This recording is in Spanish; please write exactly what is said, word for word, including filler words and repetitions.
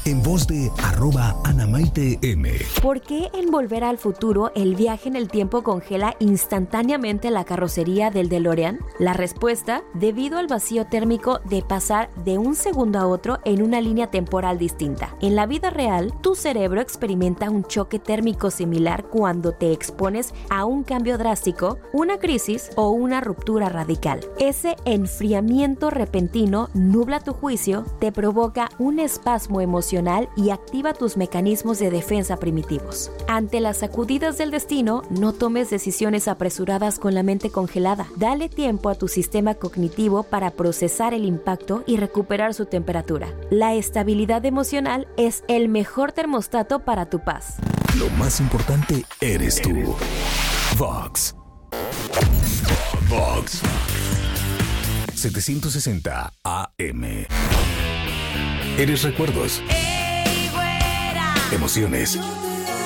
en voz de arroba Anamaite M. ¿Por qué en Volver al Futuro el viaje en el tiempo congela instantáneamente la carrocería del DeLorean? La respuesta, debido al vacío térmico de pasar de un segundo a otro en una línea temporal distinta. En la vida real, tu cerebro experimenta un choque térmico similar cuando te expones a un cambio drástico, una crisis o una ruptura radical. Ese enfriamiento repentino nubla tu juicio, te provoca un espasmo emocional y activa tus mecanismos de defensa primitivos. Ante las sacudidas del destino, no tomes decisiones apresuradas con la mente congelada. Dale tiempo a tu sistema cognitivo para procesar el impacto y recuperar su temperatura. La estabilidad emocional es el mejor termostato para tu paz. Lo más importante eres tú. Vox. Vox. setecientos sesenta A M. Eres recuerdos. Emociones.